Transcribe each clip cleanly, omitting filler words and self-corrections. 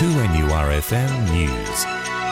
2NURFM News.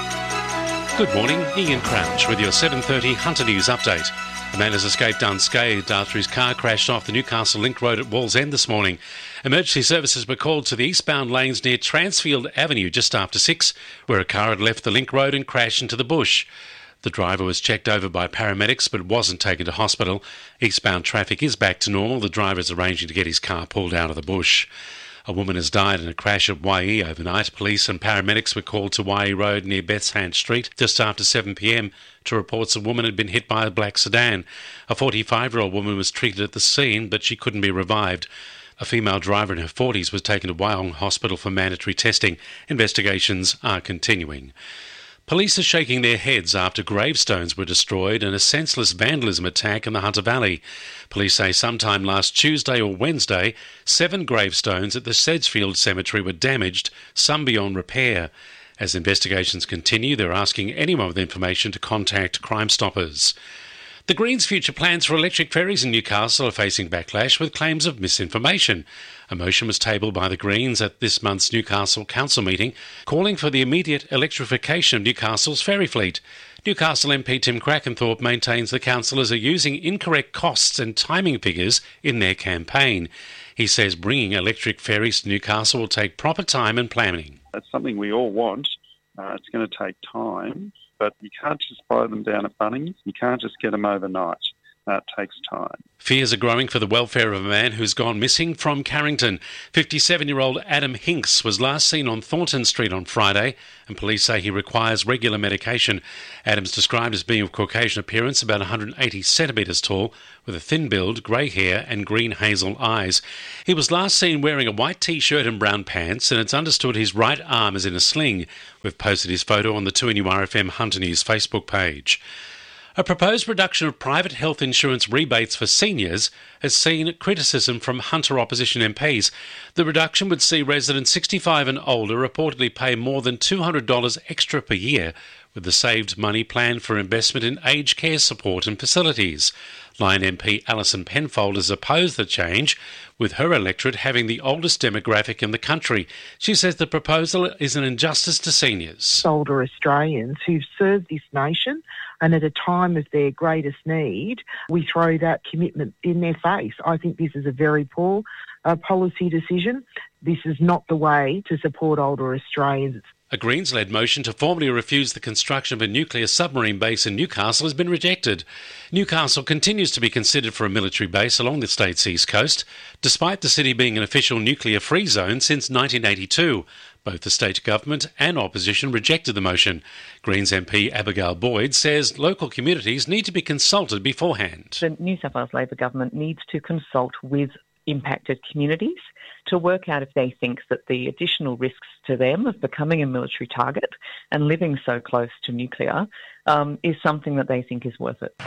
Good morning, Ian Crouch with your 7:30 Hunter News update. A man has escaped unscathed after his car crashed off the Newcastle Link Road at Wallsend this morning. Emergency services were called to the eastbound lanes near Transfield Avenue just after 6, where a car had left the Link Road and crashed into the bush. The driver was checked over by paramedics but wasn't taken to hospital. Eastbound traffic is back to normal. The driver is arranging to get his car pulled out of the bush. A woman has died in a crash at Waihee overnight. Police and paramedics were called to Waihee Road near Bethshan Street just after 7 p.m. to reports a woman had been hit by a black sedan. A 45-year-old woman was treated at the scene, but she couldn't be revived. A female driver in her 40s was taken to Wyong Hospital for mandatory testing. Investigations are continuing. Police are shaking their heads after gravestones were destroyed in a senseless vandalism attack in the Hunter Valley. Police say sometime last Tuesday or Wednesday, 7 gravestones at the Sedgefield Cemetery were damaged, some beyond repair. As investigations continue, they're asking anyone with information to contact Crime Stoppers. The Greens' future plans for electric ferries in Newcastle are facing backlash with claims of misinformation. A motion was tabled by the Greens at this month's Newcastle Council meeting, calling for the immediate electrification of Newcastle's ferry fleet. Newcastle MP Tim Crackenthorpe maintains the councillors are using incorrect costs and timing figures in their campaign. He says bringing electric ferries to Newcastle will take proper time and planning. That's something we all want. It's going to take time, but you can't just buy them down at Bunnings. You can't just get them overnight. That takes time. Fears are growing for the welfare of a man who's gone missing from Carrington. 57-year-old Adam Hinks was last seen on Thornton Street on Friday, and police say he requires regular medication. Adam's described as being of Caucasian appearance, about 180 centimetres tall, with a thin build, grey hair and green hazel eyes. He was last seen wearing a white T-shirt and brown pants, and it's understood his right arm is in a sling. We've posted his photo on the 2NURFM Hunter News Facebook page. A proposed reduction of private health insurance rebates for seniors has seen criticism from Hunter opposition MPs. The reduction would see residents 65 and older reportedly pay more than $200 extra per year, with the saved money planned for investment in aged care support and facilities. Lion MP Alison Penfold has opposed the change, with her electorate having the oldest demographic in the country. She says the proposal is an injustice to seniors. Older Australians who've served this nation, and at a time of their greatest need, we throw that commitment in their face. I think this is a very poor policy decision. This is not the way to support older Australians. A Greens-led motion to formally refuse the construction of a nuclear submarine base in Newcastle has been rejected. Newcastle continues to be considered for a military base along the state's east coast, despite the city being an official nuclear-free zone since 1982. Both the state government and opposition rejected the motion. Greens MP Abigail Boyd says local communities need to be consulted beforehand. The New South Wales Labor government needs to consult with impacted communities to work out if they think that the additional risks to them of becoming a military target and living so close to nuclear is something that they think is worth it.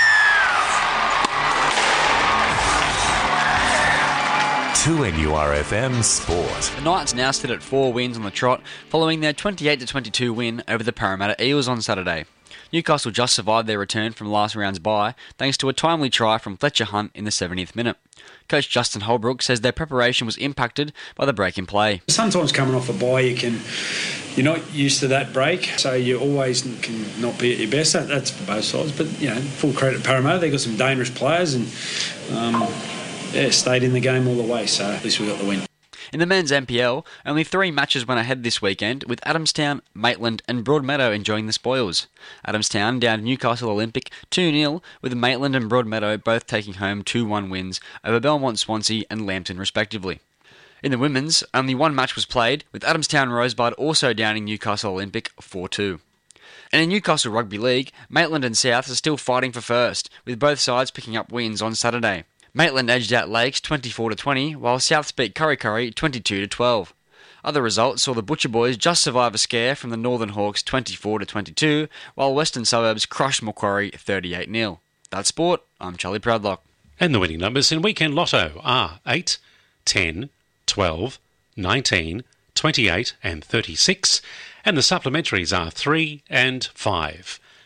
NURFM Sport. The Knights now sit at 4 wins on the trot, following their 28-22 win over the Parramatta Eels on Saturday. Newcastle just survived their return from last round's bye, thanks to a timely try from Fletcher Hunt in the 70th minute. Coach Justin Holbrook says their preparation was impacted by the break in play. Sometimes coming off a bye, you're not used to that break, so you always can not be at your best. That's for both sides, but full credit to Parramatta. They've got some dangerous players and stayed in the game all the way, so at least we got the win. In the men's NPL, only 3 matches went ahead this weekend, with Adamstown, Maitland and Broadmeadow enjoying the spoils. Adamstown downed Newcastle Olympic 2-0, with Maitland and Broadmeadow both taking home 2-1 wins over Belmont Swansea and Lambton respectively. In the women's, only 1 match was played, with Adamstown Rosebud also downing Newcastle Olympic 4-2. And in Newcastle Rugby League, Maitland and South are still fighting for first, with both sides picking up wins on Saturday. Maitland edged out Lakes 24-20, while Souths beat Curry 22-12. Other results saw the Butcher Boys just survive a scare from the Northern Hawks 24-22, while Western Suburbs crushed Macquarie 38-0. That's sport. I'm Charlie Proudlock. And the winning numbers in Weekend Lotto are 8, 10, 12, 19, 28 and 36, and the supplementaries are 3 and 5.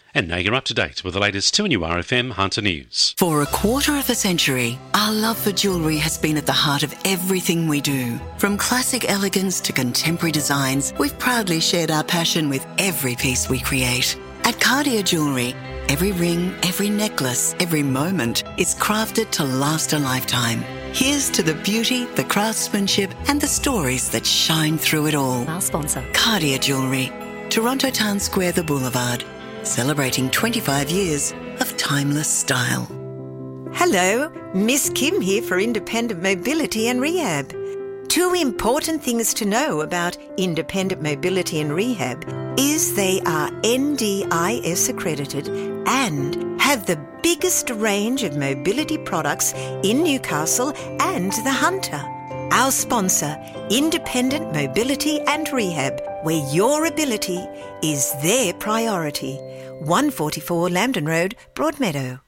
And now you're up to date with the latest 2NURFM Hunter News. For a quarter of a century, our love for jewellery has been at the heart of everything we do. From classic elegance to contemporary designs, we've proudly shared our passion with every piece we create. At Cartier Jewellery, every ring, every necklace, every moment is crafted to last a lifetime. Here's to the beauty, the craftsmanship and the stories that shine through it all. Our sponsor. Cartier Jewellery, Toronto Town Square, The Boulevard. Celebrating 25 years of timeless style. Hello, Miss Kim here for Independent Mobility and Rehab. Two important things to know about Independent Mobility and Rehab is they are NDIS accredited and have the biggest range of mobility products in Newcastle and the Hunter. Our sponsor, Independent Mobility and Rehab, where your ability is their priority. 144 Lambton Road, Broadmeadow.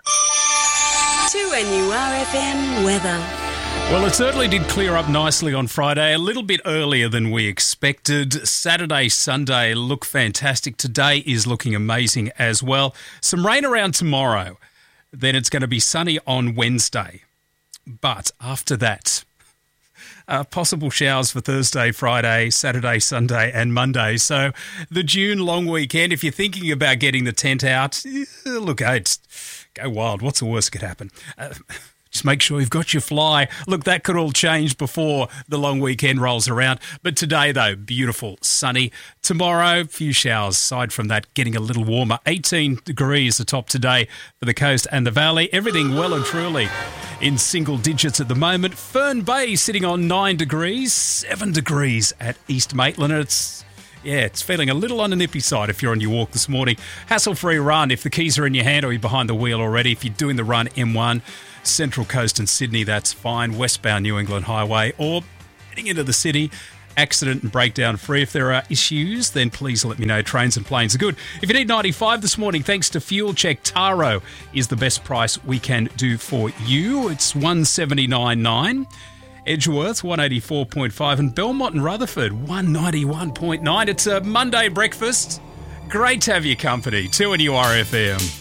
2NURFM weather. Well, it certainly did clear up nicely on Friday, a little bit earlier than we expected. Saturday, Sunday look fantastic. Today is looking amazing as well. Some rain around tomorrow. Then it's going to be sunny on Wednesday. But after that, possible showers for Thursday, Friday, Saturday, Sunday and Monday. So the June long weekend, if you're thinking about getting the tent out, look, go wild. What's the worst that could happen? Just make sure you've got your fly. Look, that could all change before the long weekend rolls around. But today, though, beautiful, sunny. Tomorrow, a few showers. Aside from that, getting a little warmer. 18 degrees the top today for the coast and the valley. Everything well and truly in single digits at the moment. Fern Bay sitting on 9 degrees, 7 degrees at East Maitland. It's feeling a little on the nippy side if you're on your walk this morning. Hassle-free run if the keys are in your hand or you're behind the wheel already. If you're doing the run M1, Central Coast and Sydney, that's fine. Westbound New England Highway or heading into the city, accident and breakdown free. If there are issues, then please let me know. Trains and planes are good. If you need 95 this morning, thanks to Fuel Check, Taro is the best price we can do for you. It's $179.9. Edgeworth, 184.5, and Belmont and Rutherford, 191.9. It's a Monday breakfast. Great to have your company. 2NURFM.